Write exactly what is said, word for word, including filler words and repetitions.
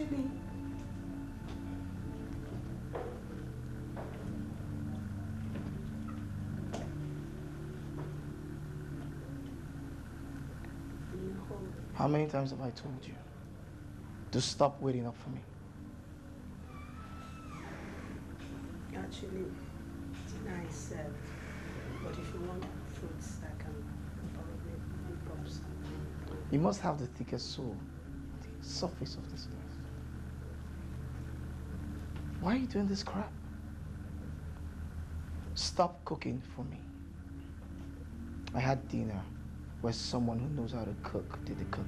Actually, no. How many times have I told you to stop waiting up for me? Actually, dinner is served. But if you want fruits, I can probably whip up something. You must have the thickest soul on the surface of this earth. Why are you doing this crap? Stop cooking for me. I had dinner where someone who knows how to cook did the cooking.